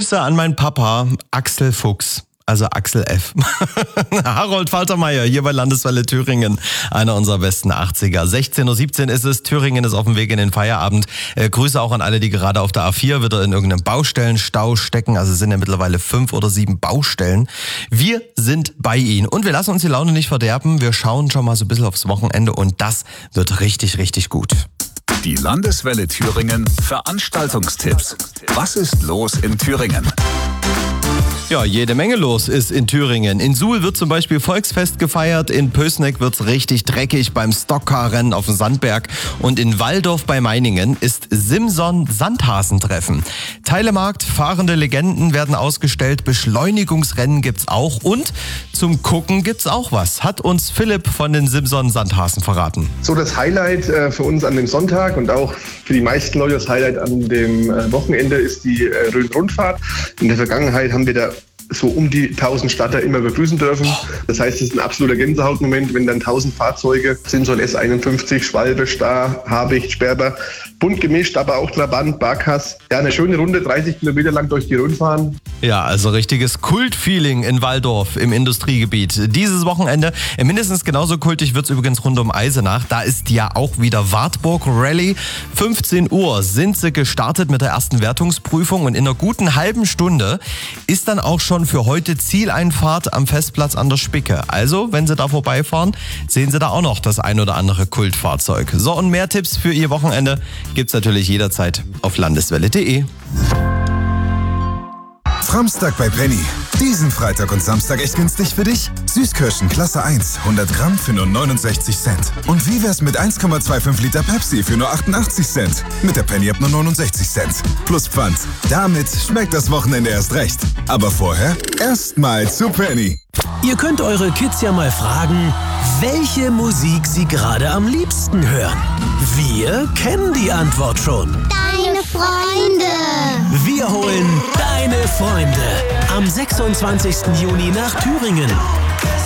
Grüße an meinen Papa, Axel Fuchs. Also Axel F. Harold Faltermeier hier bei Landeswelle Thüringen, einer unserer besten 80er. 16:17 Uhr ist es, Thüringen ist auf dem Weg in den Feierabend. Grüße auch an alle, die gerade auf der A4 wieder in irgendeinem Baustellenstau stecken. Also es sind ja mittlerweile 5 oder 7 Baustellen. Wir sind bei Ihnen und wir lassen uns die Laune nicht verderben. Wir schauen schon mal so ein bisschen aufs Wochenende und das wird richtig, richtig gut. Die Landeswelle Thüringen Veranstaltungstipps. Was ist los in Thüringen? Ja, jede Menge los ist in Thüringen. In Suhl wird zum Beispiel Volksfest gefeiert, in Pößneck wird's richtig dreckig beim Stockcar-Rennen auf dem Sandberg und in Walldorf bei Meiningen ist Simson-Sandhasentreffen. Teilemarkt, fahrende Legenden werden ausgestellt, Beschleunigungsrennen gibt's auch und zum Gucken gibt's auch was, hat uns Philipp von den Simson-Sandhasen verraten. So das Highlight für uns an dem Sonntag und auch für die meisten Leute das Highlight an dem Wochenende ist die Rhön-Rundfahrt. In der Vergangenheit haben wir da so um die 1000 Starter immer begrüßen dürfen. Das heißt, es ist ein absoluter Gänsehautmoment, wenn dann 1000 Fahrzeuge, Simson S51, Schwalbe, Star, Habicht, Sperber, bunt gemischt, aber auch Trabant, Barkas. Ja, eine schöne Runde, 30 Kilometer lang durch die Rhön fahren. Ja, also richtiges Kultfeeling in Walldorf im Industriegebiet. Dieses Wochenende, mindestens genauso kultig wird's übrigens rund um Eisenach. Da ist ja auch wieder Wartburg Rallye. 15 Uhr sind sie gestartet mit der ersten Wertungsprüfung und in einer guten halben Stunde ist dann auch schon für heute Zieleinfahrt am Festplatz an der Spicke. Also, wenn Sie da vorbeifahren, sehen Sie da auch noch das ein oder andere Kultfahrzeug. So, und mehr Tipps für Ihr Wochenende gibt's natürlich jederzeit auf landeswelle.de. Samstag bei Penny. Diesen Freitag und Samstag echt günstig für dich? Süßkirschen Klasse 1, 100 Gramm für nur 69 Cent. Und wie wär's mit 1,25 Liter Pepsi für nur 88 Cent? Mit der Penny ab nur 69 Cent. Plus Pfand. Damit schmeckt das Wochenende erst recht. Aber vorher erstmal zu Penny. Ihr könnt eure Kids ja mal fragen, welche Musik sie gerade am liebsten hören. Wir kennen die Antwort schon. Deine Freunde. Wir holen Deine Freunde am 26. Juni nach Thüringen.